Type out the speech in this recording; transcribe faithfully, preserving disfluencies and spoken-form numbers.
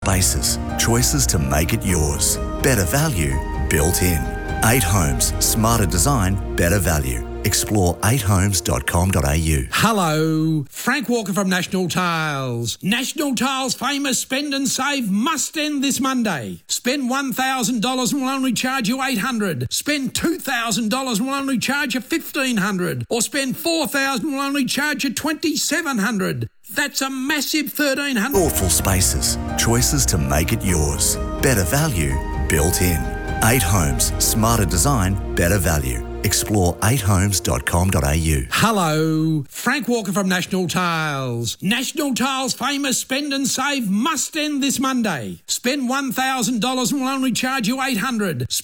spaces, choices to make it yours. Better value built in. eight Homes, smarter design, better value. Explore eight homes dot com dot a u. Hello, Frank Walker from National Tiles. National Tiles' famous Spend and Save must end this Monday. Spend one thousand dollars and we'll only charge you eight hundred dollars. Spend two thousand dollars and we'll only charge you fifteen hundred dollars. Or spend four thousand dollars and we'll only charge you twenty-seven hundred dollars. That's a massive thirteen hundred dollars. Thoughtful spaces, choices to make it yours. Better value built in. eight Homes, smarter design, better value. Explore eight homes dot com dot a u. Hello, Frank Walker from National Tiles. National Tiles' famous Spend and Save must end this Monday. Spend one thousand dollars and we'll only charge you eight hundred dollars.